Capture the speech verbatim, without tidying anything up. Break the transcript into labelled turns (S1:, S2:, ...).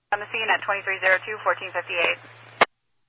S1: On the scene at twenty-three oh two, fourteen fifty-eight.